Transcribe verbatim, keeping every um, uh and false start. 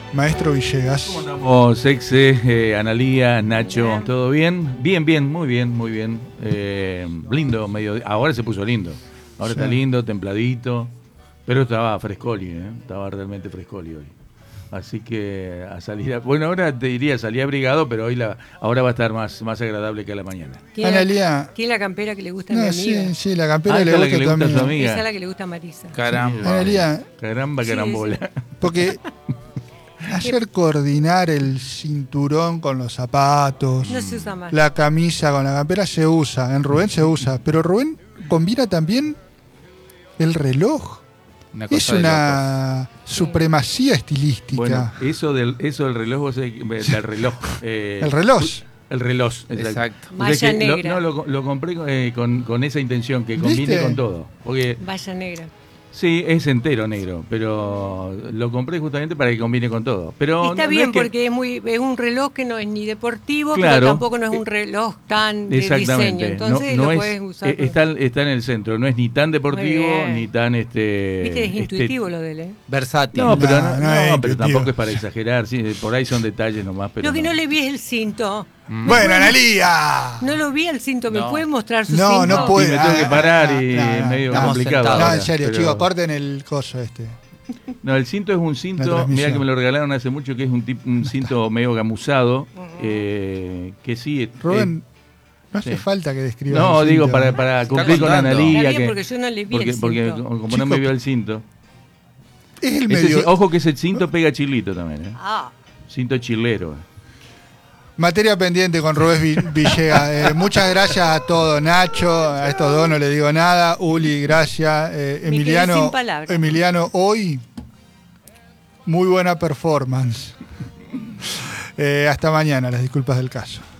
Maestro Villegas. ¿Cómo andamos, Exe, eh, Analía, Nacho? Bien. ¿Todo bien? Bien, bien, muy bien, muy bien. Eh, lindo, medio. Ahora se puso lindo. Ahora sí. Está lindo, templadito. Pero estaba frescoli, ¿eh? Estaba realmente frescoli hoy. Así que a salir. A, bueno, ahora te diría salir abrigado, pero hoy la, ahora va a estar más, más agradable que a la mañana. ¿Quién Analía. ¿Quién la campera que le gusta a no, mi amiga? Sí, sí, la campera ah, le, gusta, la que le gusta a tu amiga. Esa es la que le gusta a Marisa. Caramba. Analía. Caramba, carambola. Sí, sí. Porque ayer coordinar el cinturón con los zapatos, no se usa más. La camisa con la campera se usa, en Rubén se usa, pero Rubén combina también el reloj. Una es una supremacía estilística. Bueno, eso del, eso del reloj, del reloj. Eh, el reloj. El reloj, exacto. exacto. O sea que lo, no, lo, lo compré eh, con, con esa intención, que combine ¿Viste? Con todo. Porque, Valla negra. Sí, es entero negro, pero lo compré justamente para que combine con todo. Pero está no, bien, no es que... porque es muy es un reloj que no es ni deportivo, claro, pero tampoco no es un reloj tan de diseño. Entonces no, no lo es, puedes usar. Está, está en el centro, no es ni tan deportivo ni tan este. Viste, es intuitivo este... lo de él, ¿eh? Versátil. No, pero, no, no, no, no pero tampoco es para exagerar, sí, por ahí son detalles nomás. Pero lo que no, no le vi es el cinto. Mm. Bueno, Analía. No lo vi el cinto, ¿me no. puede mostrar su no, cinto? No, no puede. Sí, me tengo que parar y no, no, medio no, complicado. No, en serio, pero... chicos, corten el coso este. No, el cinto es un cinto, mira que me lo regalaron hace mucho, que es un, tip, un cinto medio gamuzado, eh, que sí... Rubén, eh, no hace sí. falta que describas No, el digo, cinto. para, para cumplir con la Analía. Que, porque yo no le vi porque, el cinto. Porque como Chico, no me vio el cinto. Es el ese, medio... Ojo que ese cinto pega chilito también, ¿eh? Ah. Cinto chilero. Materia pendiente con Rubén Villegas. Eh, muchas gracias a todos. Nacho, a estos dos no le digo nada. Uli, gracias. Eh, Emiliano, Emiliano, hoy, muy buena performance. Eh, hasta mañana, las disculpas del caso.